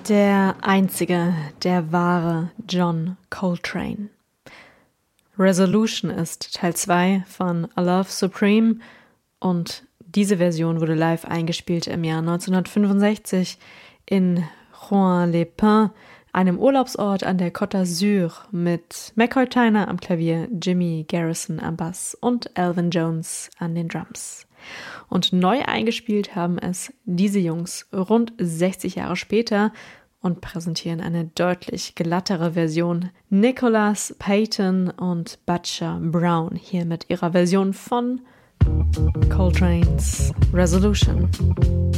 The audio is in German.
Der einzige, der wahre John Coltrane. Resolution ist Teil 2 von A Love Supreme und diese Version wurde live eingespielt im Jahr 1965 in Juan-les-Pins, einem Urlaubsort an der Côte d'Azur, mit McCoy Tyner am Klavier, Jimmy Garrison am Bass und Elvin Jones an den Drums. Und neu eingespielt haben es diese Jungs rund 60 Jahre später und präsentieren eine deutlich glattere Version. Nicholas Payton und Butcher Brown hier mit ihrer Version von Coltrane's Resolution.